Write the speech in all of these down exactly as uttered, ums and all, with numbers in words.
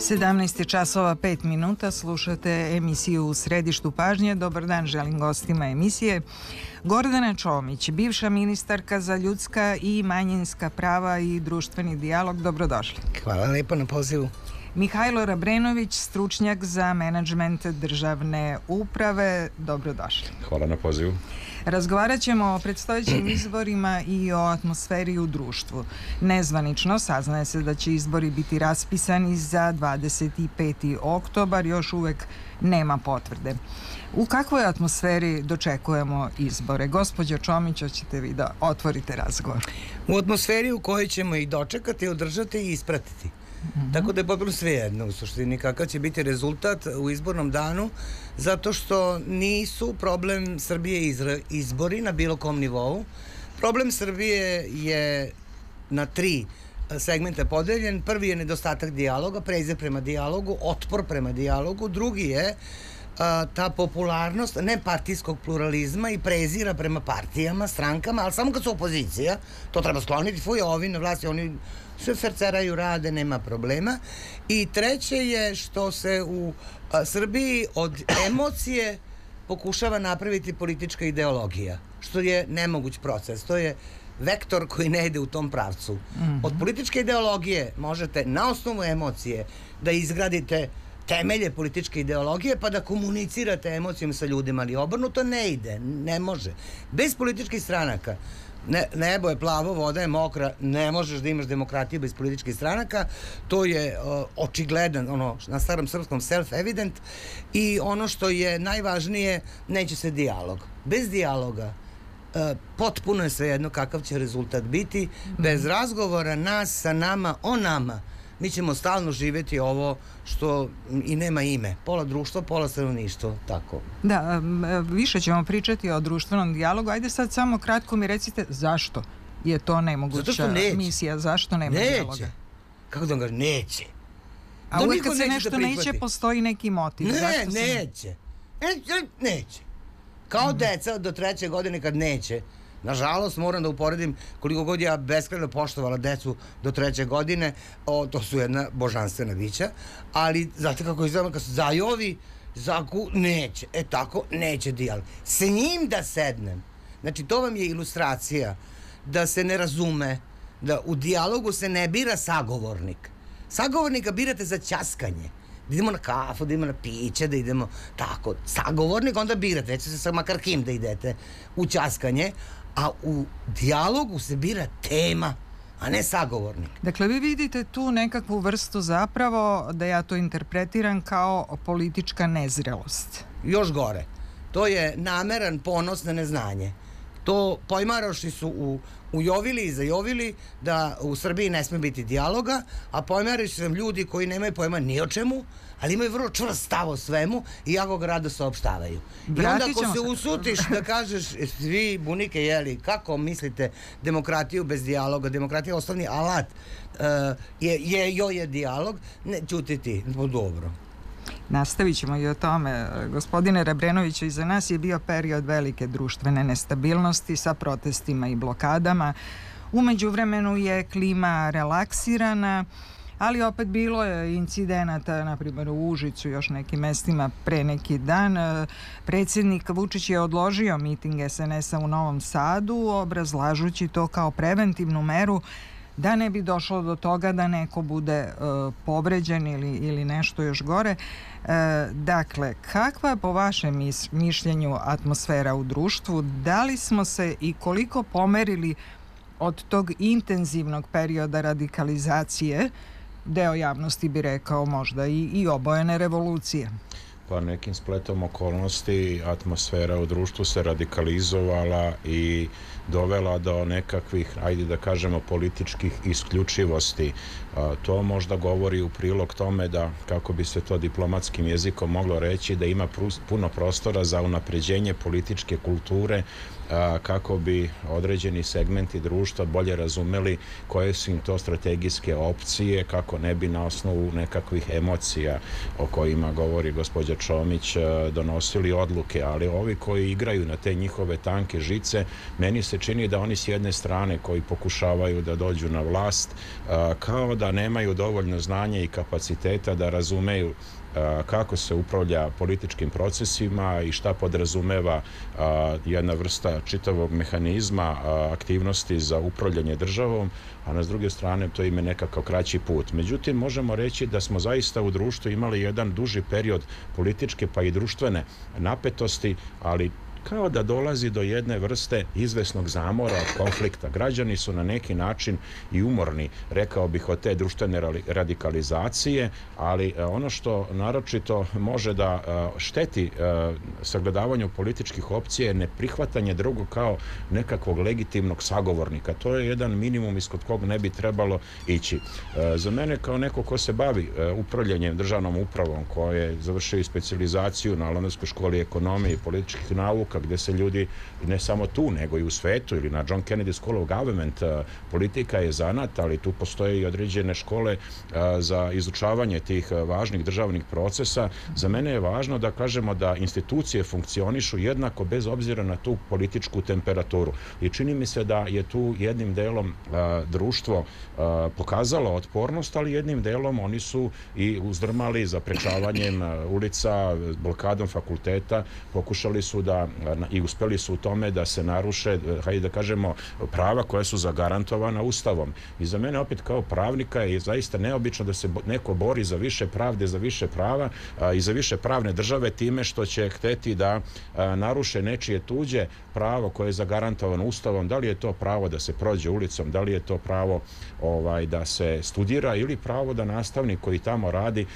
sedamnaest je časova pet minuta, slušate emisiju U središtu pažnje. Dobar dan, želim gostima emisije. Gordana Čomić, bivša ministarka za ljudska i manjinska prava i društveni dijalog, dobrodošli. Hvala lepo na pozivu. Mihajlo Rabrenović, stručnjak za menadžment državne uprave, dobrodošli. Hvala na pozivu. Razgovarat ćemo o predstojećim izborima i o atmosferi u društvu. Nezvanično saznaje se da će izbori biti raspisani za dvadeset peti oktobar, još uvek nema potvrde. U kakvoj atmosferi dočekujemo izbore? Gospođo Čomić, hoćete vi da otvorite razgovor? U atmosferi u kojoj ćemo ih dočekati, održati i ispratiti. Mm-hmm. Tako da je potpuno svejedno u suštini kakav će biti rezultat u izbornom danu, zato što nisu problem Srbije izbori na bilo kom nivou. Problem Srbije je na tri segmenta podeljen. Prvi je nedostatak dijaloga, prezir prema dijalogu, otpor prema dijalogu. Drugi je a, ta popularnost nepartijskog pluralizma i prezira prema partijama, strankama, ali samo kad su opozicija, to treba skloniti. Fuj, ovi na vlasti, oni sve ferceraju, rade, nema problema. I treće je što se u a, Srbiji od emocije pokušava napraviti politička ideologija, što je nemoguć proces. To je vektor koji ne ide u tom pravcu. Mm-hmm. Od političke ideologije možete na osnovu emocije da izgradite temelje političke ideologije pa da komunicirate emocijom sa ljudima, ali obrnuto ne ide, ne može. Bez političkih stranaka, ne, nebo je plavo, voda je mokra, ne možeš da imaš demokratiju bez političkih stranaka, to je uh, očigledan, ono, na starom srpskom self-evident, i ono što je najvažnije, neće se dijalog. Bez dijaloga Uh, potpuno je svejedno kakav će rezultat biti. Bez razgovora nas sa nama o nama mi ćemo stalno živjeti ovo što i nema ime. Pola društva, pola stanovništva, tako. Da, više ćemo pričati o društvenom dijalogu. Ajde sad samo kratko mi recite zašto je to nemoguća misija, zašto nema neće. dijaloga? Kako da vam kažem, neće. A to uvijek kad se nešto da neće, postoji neki motiv. Ne, zašto neće. neće. Neće. Kao mm. deca do treće godine kad neće. Nažalost, moram da uporedim koliko god ja beskrajno poštovala decu do treće godine, o, to su jedna božanstvena bića, ali znate kako izgleda kad su zajovi, zaku, neće. E tako, neće dijalog. S njim da sednem. Znači, to vam je ilustracija da se ne razume, da u dijalogu se ne bira sagovornik. Sagovornika birate za ćaskanje. Da idemo na kafu, da idemo na piće, da idemo tako. Sagovornik onda birate, već se sa makar kim da idete u ćaskanje, a u dijalogu se bira tema, a ne sagovornik. Dakle, vi vidite tu nekakvu vrstu zapravo, da ja to interpretiram kao politička nezrelost. Još gore. To je nameran ponos na neznanje. To pojmaroši su u, ujovili i zajovili da u Srbiji ne sme biti dijaloga, a pojmaroši su ljudi koji nemaju pojma ni o čemu, ali imaju vrlo čvrst stav o svemu i jako ga rado saopštavaju. I onda ako se usutiš da kažeš svi bunike jeli, kako mislite demokratiju bez dijaloga, demokratija je osnovni alat, uh, je, je, joj je dijalog, ne, ćuti ti, dobro. Nastavit ćemo i o tome. Gospodine Rabrenoviću, iza nas je bio period velike društvene nestabilnosti sa protestima i blokadama. U međuvremenu je klima relaksirana, ali opet bilo je incidenata, na primjer u Užicu, još nekim mestima pre neki dan. Predsjednik Vučić je odložio miting es en es a u Novom Sadu, obrazlažući to kao preventivnu meru da ne bi došlo do toga da neko bude uh, povređen ili, ili nešto još gore. Uh, dakle, kakva je po vašem mis- mišljenju atmosfera u društvu? Da li smo se i koliko pomerili od tog intenzivnog perioda radikalizacije, deo javnosti bi rekao možda i, i obojene revolucije? Pa nekim spletom okolnosti atmosfera u društvu se radikalizovala i dovela do nekakvih, ajde da kažemo, političkih isključivosti. A, to možda govori u prilog tome da, kako bi se to diplomatskim jezikom moglo reći, da ima prus, puno prostora za unapređenje političke kulture, a, kako bi određeni segmenti društva bolje razumeli koje su im to strategijske opcije, kako ne bi na osnovu nekakvih emocija o kojima govori gospođa gospođa Čomić donosili odluke, ali ovi koji igraju na te njihove tanke žice, meni se čini da oni s jedne strane koji pokušavaju da dođu na vlast, kao da nemaju dovoljno znanja i kapaciteta da razumeju kako se upravlja političkim procesima i šta podrazumeva jedna vrsta čitavog mehanizma aktivnosti za upravljanje državom, a na s druge strane to im je nekakav kraći put. Međutim, možemo reći da smo zaista u društvu imali jedan duži period političke pa i društvene napetosti, ali kao da dolazi do jedne vrste izvesnog zamora od konflikta. Građani su na neki način i umorni, rekao bih, od te društvene radikalizacije, ali ono što naročito može da šteti sagledavanju političkih opcija je neprihvatanje drugog kao nekakvog legitimnog sagovornika. To je jedan minimum iskod kog ne bi trebalo ići. Za mene kao neko ko se bavi upravljanjem državnom upravom, ko je završio i specijalizaciju na Londonskoj školi ekonomije i političkih nauka, gde se ljudi, ne samo tu, nego i u svetu, ili na John Kennedy School of Government, politika je zanat, ali tu postoje i određene škole za izučavanje tih važnih državnih procesa. Za mene je važno da kažemo da institucije funkcionišu jednako bez obzira na tu političku temperaturu. I čini mi se da je tu jednim delom društvo pokazalo otpornost, ali jednim delom oni su i uzdrmali zaprečavanjem ulica, blokadom fakulteta, pokušali su da i uspeli su u tome da se naruše, hajde da kažemo, prava koja su zagarantovana Ustavom. I za mene opet kao pravnika je zaista neobično da se neko bori za više pravde, za više prava i za više pravne države time što će hteti da naruše nečije tuđe pravo koje je zagarantovano Ustavom. Da li je to pravo da se prođe ulicom, da li je to pravo ovaj, da se studira ili pravo da nastavnik koji tamo radi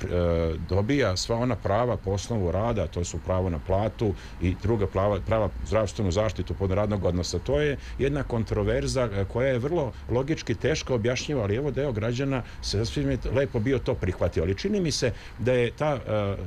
dobija sva ona prava po osnovu rada, to su pravo na platu i druga prava, prava zdravstvenu zaštitu pod radnog odnosa. To je jedna kontroverza koja je vrlo logički teško objašnjiva, ali evo deo građana se sasvim lepo bio to prihvatio. Ali čini mi se da je ta,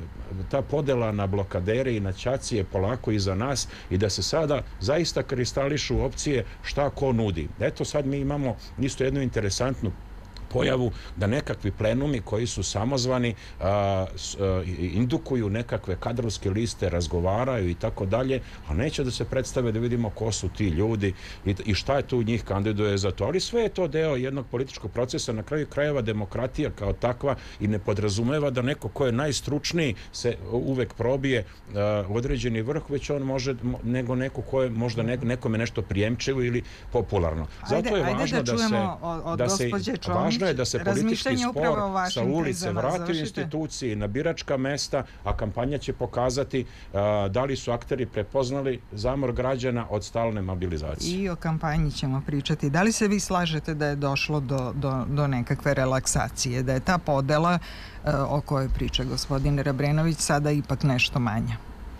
ta podela na blokadere i na ćacije polako iza nas i da se sada zaista kristališu opcije šta ko nudi. Eto sad mi imamo isto jednu interesantnu pojavu da nekakvi plenumi koji su samozvani a, s, a, indukuju nekakve kadrovske liste, razgovaraju i tako dalje, a neće da se predstave da vidimo ko su ti ljudi i, i šta je tu njih kandiduje za to. Ali sve je to deo jednog političkog procesa. Na kraju krajeva demokratija kao takva i ne podrazumeva da neko ko je najstručniji se uvek probije a, u određeni vrh, već on može nego neko ko je možda ne, nekome nešto prijemčivo ili popularno. Zato ajde, je važno ajde da, da se... od, od da se važno je da se politički spor sa ulice vrati u instituciji na biračka mesta, a kampanja će pokazati a, da li su akteri prepoznali zamor građana od stalne mobilizacije. I o kampanji ćemo pričati. Da li se vi slažete da je došlo do, do, do nekakve relaksacije, da je ta podela a, o kojoj priča gospodin Rebrenović sada ipak nešto manja?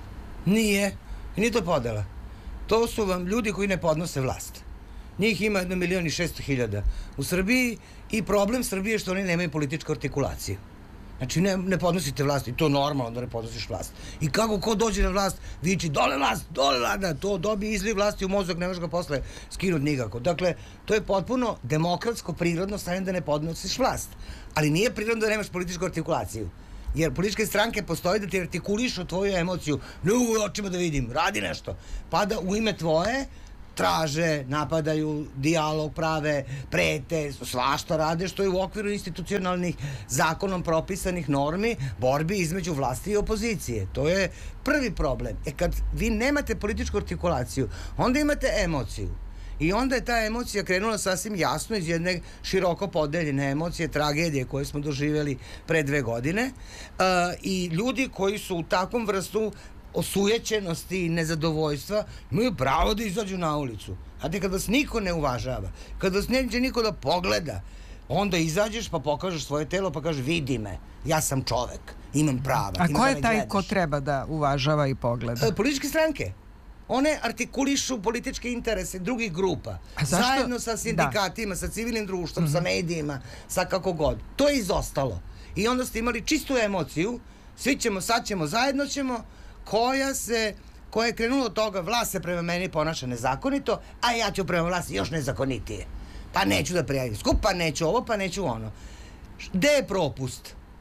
Nije. Nije to podela. To su vam ljudi koji ne podnose vlast. Njih ima jedno milijon i šesto hiljada u Srbiji i problem Srbije je što oni nemaju političku artikulaciju. Znači ne, ne podnosite vlast i to normalno da ne podnosiš vlast. I kako ko dođe na vlast, viči dole vlast, dole vlada, to dobije izliv vlasti u mozak, ne možeš ga posle skinuti nikako. Dakle, to je potpuno demokratsko, prirodno stanje da ne podnosiš vlast. Ali nije prirodno da nemaš političku artikulaciju. Jer političke stranke postoje da ti artikulišu tvoju emociju. Ne u očima da vidim, radi nešto. Pa da u ime tvoje traže, napadaju, dijalog prave, prete, svašta rade što je u okviru institucionalnih zakonom propisanih normi borbi između vlasti i opozicije. To je prvi problem. E kad vi nemate političku artikulaciju, onda imate emociju. I onda je ta emocija krenula sasvim jasno iz jedne široko podeljene emocije, tragedije koje smo doživjeli pre dve godine. Uh, I ljudi koji su u takvom vrstu osujećenosti i nezadovoljstva imaju pravo da izađu na ulicu. Znate, kad vas niko ne uvažava, kad vas neće niko da pogleda, onda izađeš pa pokažeš svoje telo pa kažeš vidi me, ja sam čovek, imam prava. A ko je taj ko treba da uvažava i pogleda? E, političke stranke. One artikulišu političke interese drugih grupa. Zajedno sa sindikatima, da. Sa civilnim društvom, mm-hmm. sa medijima, sa kako god. To je izostalo. I onda ste imali čistu emociju, svi ćemo, sad ćemo, zajedno ćemo, koja se, koja je krenula od toga, vlast se prema meni ponaša nezakonito, a ja ću prema vlasti još nezakonitije. Pa neću da prijavim skup, pa neću ovo, pa neću ono. Gde je propust?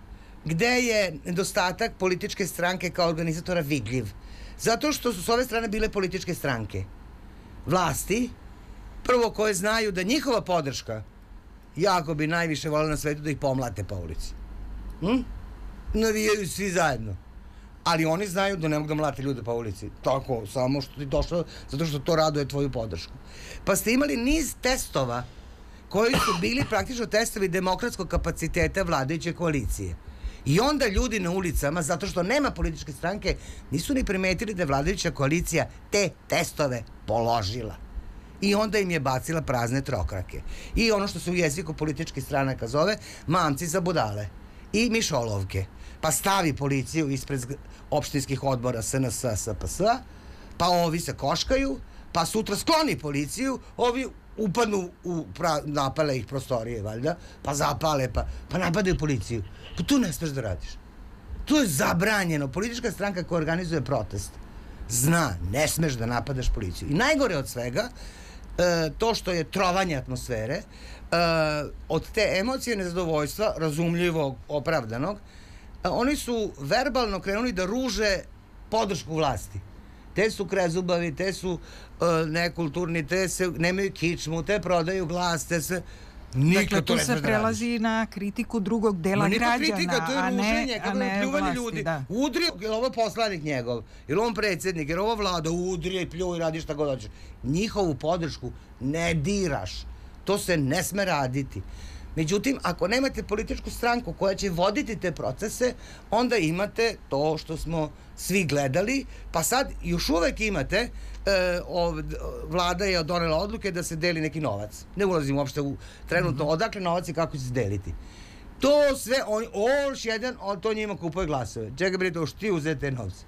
Gde je nedostatak političke stranke kao organizatora vidljiv? Zato što su s ove strane bile političke stranke vlasti, prvo koje znaju da njihova podrška jako bi najviše volila na svetu da ih pomlate po ulici. Hm? Navijaju svi zajedno. Ali oni znaju da ne mogu da mlate ljude po ulici. Tako, samo što ti došlo, zato što to raduje tvoju podršku. Pa ste imali niz testova koji su bili praktično testovi demokratskog kapaciteta vladajuće koalicije. I onda ljudi na ulicama, zato što nema političke stranke, nisu ni primetili da je vladajuća koalicija te testove položila. I onda im je bacila prazne trokrake. I ono što se u jeziku političkih stranaka zove mamci za budale i mišolovke. Pa stavi policiju ispred opštinskih odbora S N S, S P S, pa ovi se koškaju, pa sutra skloni policiju, ovi upadnu u pra, napale ih prostorije, valjda, pa zapale, pa, pa napadaju policiju. Pa tu ne smeš da radiš. Tu je zabranjeno. Politička stranka koja organizuje protest zna, ne smeš da napadaš policiju. I najgore od svega, e, to što je trovanje atmosfere, e, od te emocije nezadovoljstva, razumljivog, opravdanog, e, oni su verbalno krenuli da ruže podršku vlasti. Te su krezubavi, te su uh, nekulturni, te se, nemaju kičmu, te prodaju glas, te se... Dakle, tu se prelazi na kritiku drugog dela građana, kritika, to je a ruženje, ne, a ne vlasti, ljudi. Da. Udri, je li ovo poslanik njegov, je li on predsjednik, je li ovo vlada, udri, pljuj, radi šta god hoćeš. Njihovu podršku ne diraš. To se ne sme raditi. Međutim, ako nemate političku stranku koja će voditi te procese, onda imate to što smo svi gledali, pa sad još uvek imate, e, ov, vlada je donela odluke da se deli neki novac. Ne ulazim uopšte u trenutno odakle novac i kako će se deliti. To sve, oni, još jedan, on to njima kupuje glasove. Čekaj, bre, to što ti uzeti te novce.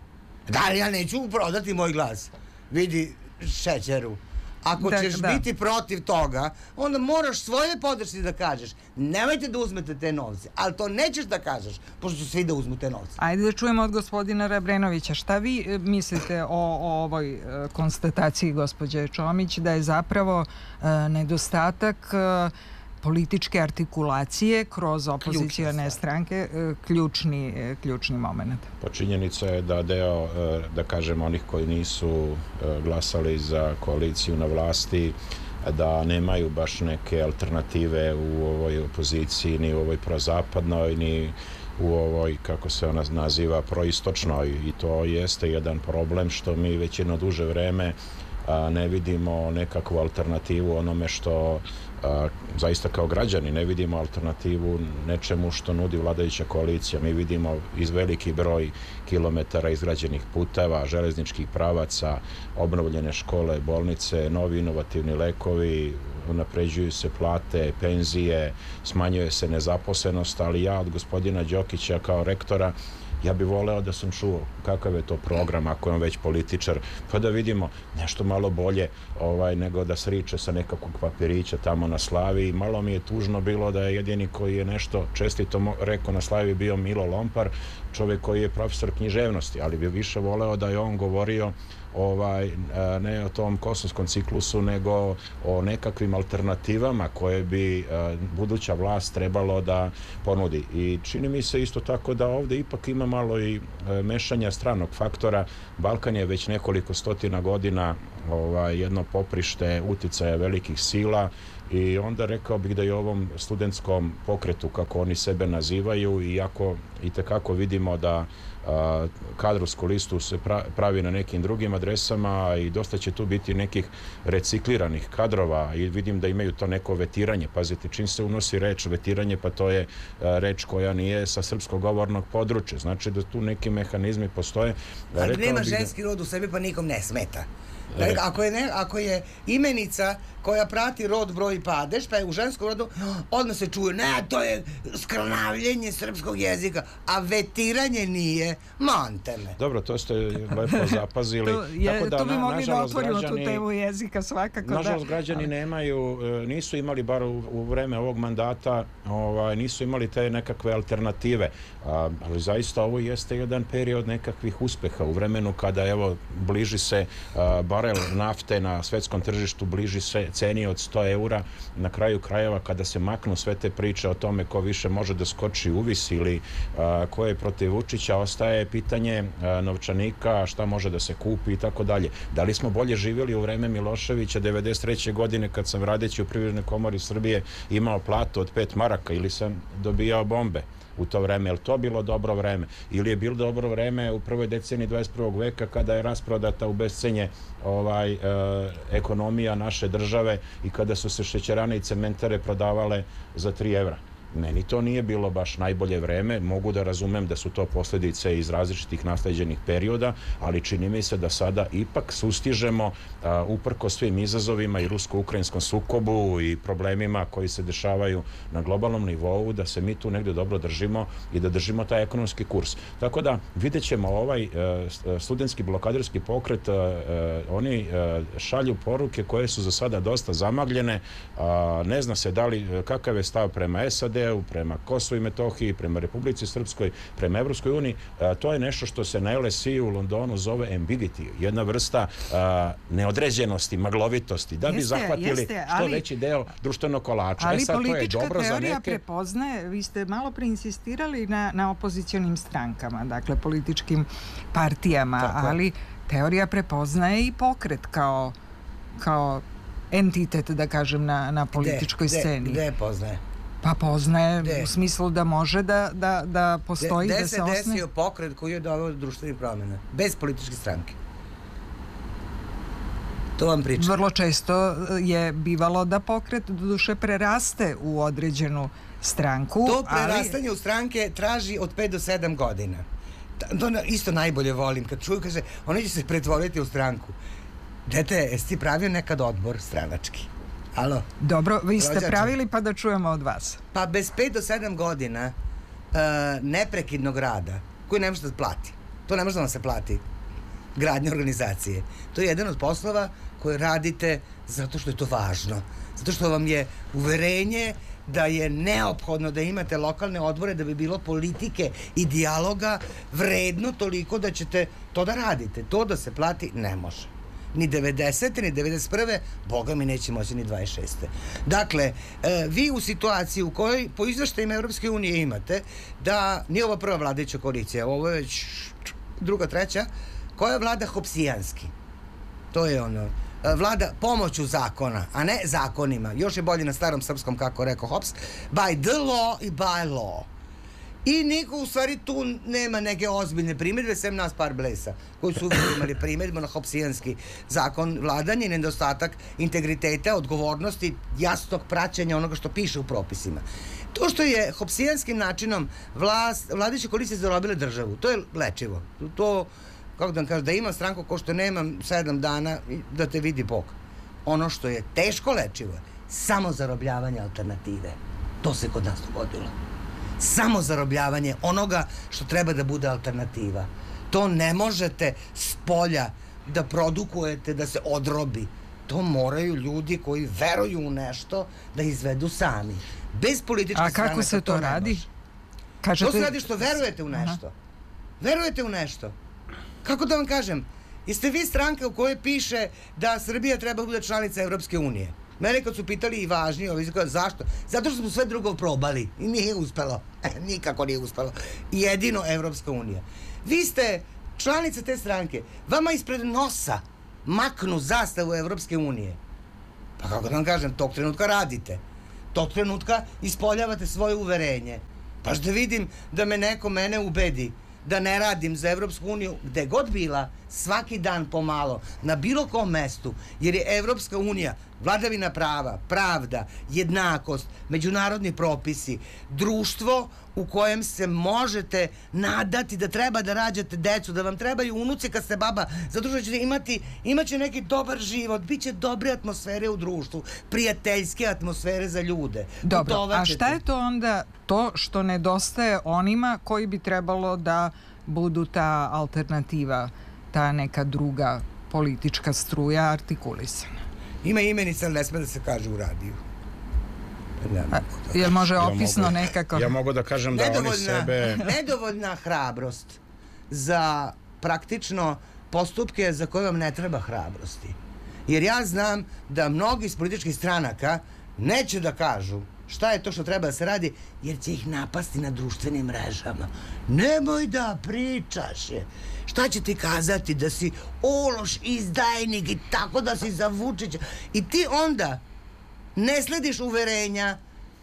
Da li ja neću prodati moj glas? Vidi Šećeru. Ako da, ćeš da. biti protiv toga, onda moraš svoje podršci da kažeš. Nemojte da uzmete te novce, ali to nećeš da kažeš, pošto su svi da uzmu te novce. Ajde da čujemo od gospodina Rebrenovića. Šta vi mislite o, o ovoj e, konstataciji gospođe Čomić, da je zapravo e, nedostatak e, političke artikulacije kroz opozicione stranke ključni, ključni moment? Pa činjenica je da deo, da kažem, onih koji nisu glasali za koaliciju na vlasti, da nemaju baš neke alternative u ovoj opoziciji, ni u ovoj prozapadnoj, ni u ovoj, kako se ona naziva, proistočnoj. I to jeste jedan problem što mi već jedno duže vreme ne vidimo nekakvu alternativu onome što a, zaista kao građani ne vidimo alternativu nečemu što nudi vladajuća koalicija. Mi vidimo iz veliki broj kilometara izgrađenih puteva, železničkih pravaca, obnovljene škole, bolnice, novi inovativni lekovi, unapređuju se plate, penzije, smanjuje se nezaposlenost, ali ja od gospodina Đokića kao rektora ja bih voleo da sam čuo kakav je to program, ako je on već političar, pa da vidimo nešto malo bolje ovaj, nego da sriče sa nekakvog papirića tamo na slavi. Malo mi je tužno bilo da je jedini koji je nešto čestito rekao na slavi bio Milo Lompar, čovjek koji je profesor književnosti, ali bi više voleo da je on govorio ovaj, ne o tom kosovskom ciklusu, nego o nekakvim alternativama koje bi buduća vlast trebalo da ponudi. I čini mi se isto tako da ovdje ipak ima malo i mešanja stranog faktora. Balkan je već nekoliko stotina godina ovaj, jedno poprište uticaja velikih sila i onda rekao bih da je ovom studentskom pokretu, kako oni sebe nazivaju, iako i tekako vidimo da a, kadrovsku listu se pravi na nekim drugim adresama i dosta će tu biti nekih recikliranih kadrova i vidim da imaju to neko vetiranje. Pazite, čim se unosi reč vetiranje, pa to je a, reč koja nije sa srpskog govornog područja. Znači da tu neki mehanizmi postoje. Ali nema ženski rod u sebi, pa nikom ne smeta. Dakle, ako je, ne, ako je imenica koja prati rod, broj i padež, pa je u ženskom rodu, odmah se čuje, ne, to je skrnavljenje srpskog jezika, a vetiranje nije, mante me. Dobro, to ste lepo zapazili. to, je, Tako da, to bi na, mogli da otvorimo građani, tu temu jezika svakako. Nažalost, da. građani nemaju, nisu imali, bar u, u vreme ovog mandata, ovaj, nisu imali te nekakve alternative, a, ali zaista ovo jeste jedan period nekakvih uspeha u vremenu kada, evo, bliži se a, barel nafte na svetskom tržištu bliži se ceni od sto eura. Na kraju krajeva, kada se maknu sve te priče o tome ko više može da skoči uvis ili a, ko je protiv Vučića, ostaje pitanje a, novčanika, šta može da se kupi i tako dalje. Da li smo bolje živjeli u vreme Miloševića devedeset treće godine kad sam radeći u Privrednoj komori Srbije imao platu od pet maraka ili sam dobijao bombe u to vreme? Je li to bilo dobro vreme? Ili je bilo dobro vreme u prvoj deceniji dvadeset prvog veka kada je rasprodata u bescenje ovaj, e, ekonomija naše države i kada su se šećerane i cementare prodavale za tri evra? Meni to nije bilo baš najbolje vreme, mogu da razumem da su to posljedice iz različitih nasleđenih perioda, ali čini mi se da sada ipak sustižemo, a, uprko svim izazovima i rusko-ukrajinskom sukobu i problemima koji se dešavaju na globalnom nivou, da se mi tu negdje dobro držimo i da držimo taj ekonomski kurs. Tako da vidjet ćemo ovaj a, studentski blokaderski pokret, a, a, oni a, šalju poruke koje su za sada dosta zamagljene, a, ne zna se da li, kakav je stav prema S A D, prema Kosovu i Metohiji, prema Republici Srpskoj, prema Evropskoj uniji. To je nešto što se na L S I u Londonu zove ambiguity, jedna vrsta a, neodređenosti, maglovitosti, da bi jeste, zahvatili jeste, ali, što veći deo društvenog kolača. Ali e sad, politička to je dobro teorija za neke... prepoznaje, vi ste malo preinsistirali na, na opozicionim strankama, dakle političkim partijama, tako, ali teorija prepoznaje i pokret kao, kao entitet, da kažem, na, na političkoj gde, sceni. Gde, gde poznaje? Pa poznaje de. u smislu da može da, da, da postoji, de, da se osne... Gde se desio pokret koji je doveo do društvenih promjena? Bez političke stranke. To vam pričam. Vrlo često je bivalo da pokret do duše preraste u određenu stranku. To prerastanje ali... u stranke traži od pet do sedam godina. To isto najbolje volim. Kad čuju, kaže, oni će se pretvoriti u stranku. Dete, jesi ti pravio nekad odbor stranački? Alo? Dobro, vi ste Rođače. pravili, pa da čujemo od vas. Pa bez pet do sedam godina uh, neprekidnog rada, koji ne može da plati. To ne može da vam se plati. Gradnja organizacije. To je jedan od poslova koje radite zato što je to važno. Zato što vam je uverenje da je neophodno da imate lokalne odbore da bi bilo politike i dijaloga vredno toliko da ćete to da radite. To da se plati ne može. Ni devedesete ni devedeset prve Boga mi neće moći ni dvadeset šeste Dakle, e, vi u situaciji u kojoj po izveštajima Evropske unije imate da nije ova prva vladajuća koalicija, ovo je već druga, treća, koja vlada hopsijanski. To je ono, vlada pomoću zakona, a ne zakonima. Još je bolje na starom srpskom, kako rekao Hobbes, by the law i by law. I niko u stvari tu nema neke ozbiljne primjedbe, sem nas par blesa, koji su uvijek imali primjedbu na hopsijanski zakon vladanja i nedostatak integriteta, odgovornosti, jasnog praćenja onoga što piše u propisima. To što je hopsijanskim načinom vlast, vladajuće koalicije zarobile državu, to je lečivo. To, kako da vam kažem, da imam stranku ko što nemam sedam dana da te vidi Bog. Ono što je teško lečivo, samo zarobljavanje alternative. To se kod nas dogodilo. Samo zarobljavanje onoga što treba da bude alternativa. To ne možete s polja da produkujete, da se odrobi. To moraju ljudi koji veruju u nešto da izvedu sami. Bez političke strane. A kako se to, to radi? Kažete... To se radi što verujete u nešto. Aha. Verujete u nešto. Kako da vam kažem? Jeste vi stranka u kojoj piše da Srbija treba da bude članica Evropske unije? Mene kad su pitali i važniji, ovi su kada, zašto? Zato što smo sve drugo probali i nije uspelo. Nikako nije uspelo. Jedino Evropska unija. Vi ste članica te stranke. Vama ispred nosa maknu zastavu Evropske unije. Pa kako da vam kažem, tog trenutka radite. Tog trenutka ispoljavate svoje uverenje. Pa što vidim da me neko mene ubedi da ne radim za Evropsku uniju, gde god bila, svaki dan pomalo, na bilo kom mestu, jer je Evropska unija vladavina prava, pravda, jednakost, međunarodni propisi, društvo u kojem se možete nadati da treba da rađate decu, da vam trebaju unuci kad ste baba, zato što ćete imati, imat će neki dobar život, bit će dobre atmosfere u društvu, prijateljske atmosfere za ljude. Dobro, a šta je to onda to što nedostaje onima koji bi trebalo da budu ta alternativa, ta neka druga politička struja artikulisana? Ima imenica, ali ne sme da se kaže u radiju. A, jel može opisno ja mogu, nekako? Ja mogu da kažem da nedovoljna, oni sebe... Nedovoljna hrabrost za praktično postupke za koje vam ne treba hrabrosti. Jer ja znam da mnogi iz političkih stranaka neće da kažu šta je to što treba da se radi, jer će ih napasti na društvenim mrežama. Nemoj da pričaš je. Šta će ti kazati da si ološ, izdajnik i tako da si za Vučića. I ti onda ne slediš uverenja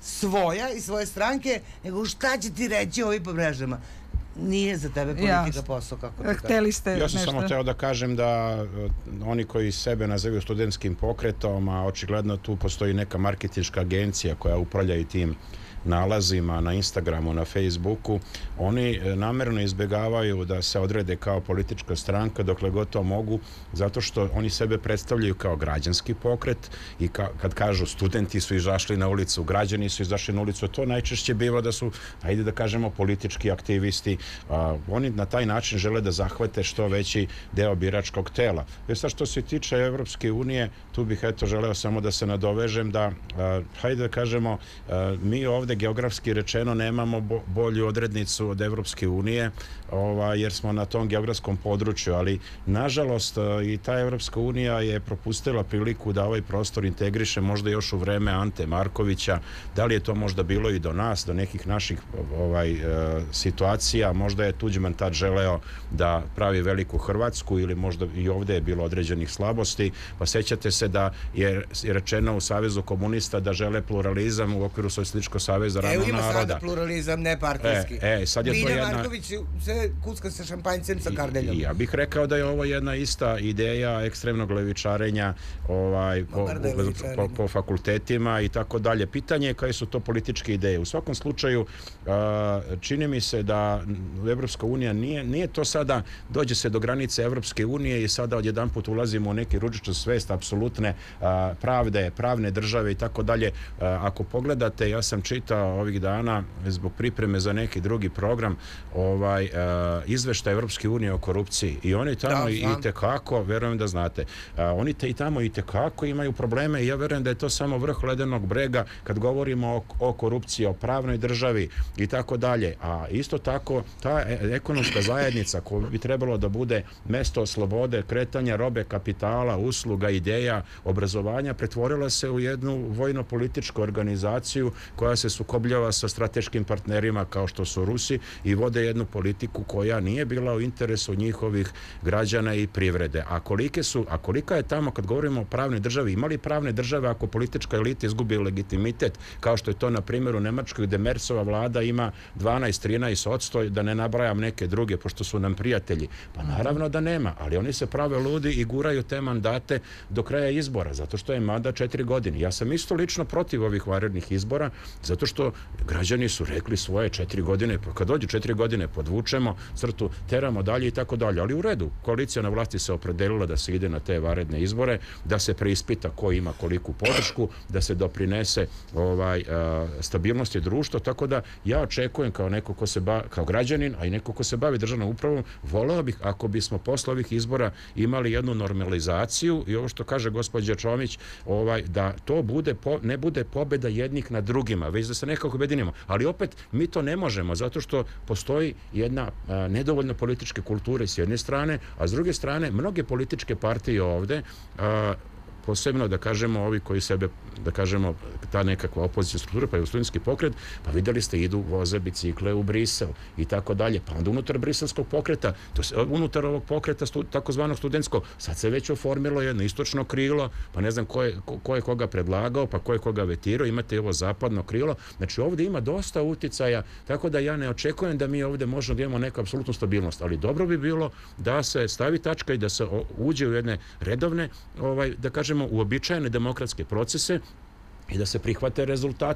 svoja i svoje stranke, nego šta će ti reći ovi po mrežama. Nije za tebe politika ja, posao, kako ti hteli ste Ja sam nešto? samo teo da kažem da oni koji sebe nazivaju studentskim pokretom, a očigledno tu postoji neka marketinška agencija koja upravlja i tim nalazima na Instagramu, na Facebooku, oni namerno izbjegavaju da se odrede kao politička stranka dokle god to mogu, zato što oni sebe predstavljaju kao građanski pokret i ka, kad kažu studenti su izašli na ulicu, građani su izašli na ulicu, to najčešće biva da su, ajde da kažemo, politički aktivisti. A, oni na taj način žele da zahvate što veći deo biračkog tela. Jer sad što se tiče Evropske unije, tu bih eto želeo samo da se nadovežem da, a, hajde da kažemo, a, mi ovdje geografski rečeno nemamo bo, bolju odrednicu od Evropske unije, ova, jer smo na tom geografskom području, ali nažalost i ta Evropska unija je propustila priliku da ovaj prostor integriše možda još u vreme Ante Markovića. Da li je to možda bilo i do nas, do nekih naših ovaj, e, situacija, možda je Tuđman tad želeo da pravi veliku Hrvatsku ili možda i ovdje je bilo određenih slabosti, pa sećate se da je rečeno u Savezu komunista da žele pluralizam u okviru Socijalističkog saveza radnog naroda. Evo ima sada pluralizam, ne partijski. E, e, sad je Mina to jedna... Marković se kucka sa šampanjcem sa Kardeljom. I, ja bih rekao da je ovo jedna ista ideja ekstremnog levičarenja ovaj, po, po, po fakultetima i tako dalje. Pitanje je koje su to političke ideje. U svakom slučaju, a, čini mi se da Evropska unija nije, nije to sada, dođe se do granice Evropske unije i sada odjedan put ulazimo u neki ružičnu svest apsolutne a, pravde, pravne države i tako dalje. Ako pogledate, ja sam čitao ovih dana zbog pripreme za neki drugi program ovaj, uh, izveštaj Evropske unije o korupciji i oni tamo da, i, i tekako, verujem da znate, uh, oni te i tamo i tekako imaju probleme i ja verujem da je to samo vrh ledenog brega kad govorimo o, o korupciji, o pravnoj državi i tako dalje, a isto tako ta ekonomska zajednica koja bi trebalo da bude mesto slobode, kretanja robe, kapitala, usluga, ideja, obrazovanja, pretvorila se u jednu vojno-političku organizaciju koja se sukobljava sa strateškim partnerima kao što su Rusi i vode jednu politiku koja nije bila u interesu njihovih građana i privrede. A kolike su, a kolika je tamo kad govorimo o pravnoj državi, imali pravne države ako politička elita izgubi legitimitet, kao što je to na primjer u Nemačkoj gde Merzova vlada ima dvanaest trinaest odsto, da ne nabrajam neke druge pošto su nam prijatelji. Pa naravno da nema, ali oni se prave ludi i guraju te mandate do kraja izbora, zato što je mandat četiri godine. Ja sam isto lično protiv ovih vanrednih izbora, zato što građani su rekli svoje četiri godine, pa kad dođu četiri godine podvučemo crtu, teramo dalje i tako dalje. Ali u redu, koalicija na vlasti se opredelila da se ide na te vanredne izbore, da se preispita ko ima koliku podršku, da se doprinese ovaj, a, stabilnosti društva, tako da ja očekujem kao neko ko se ba, kao građanin, a i neko ko se bavi državnom upravom, voleo bih ako bismo posle ovih izbora imali jednu normalizaciju i ovo što kaže gospođa Čomić, ovaj, da to bude po, ne bude pobeda jednih nad drugima, već da se nekako objedinimo. Ali opet mi to ne možemo zato što postoji jedna a, nedovoljna političke kulture s jedne strane, a s druge strane mnoge političke partije ovde, a, posebno da kažemo ovi koji sebe, da kažemo ta nekakva opozicija struktura, pa je u studentski pokret, pa vidjeli ste idu voze bicikle u Brisel i tako dalje, pa onda unutar briselskog pokreta, to se, unutar ovog pokreta stu, takozvanog studentskog, sad se već oformilo jedno istočno krilo, pa ne znam ko je, ko, ko je koga predlagao, pa ko je koga vetirao, imate ovo zapadno krilo, znači ovdje ima dosta uticaja, tako da ja ne očekujem da mi ovdje možemo da imamo neku apsolutnu stabilnost, ali dobro bi bilo da se stavi tačka i da se uđe u jedne redovne, ovaj, da kažemo, uobičajene demokratske procese i da se prihvate rezultati.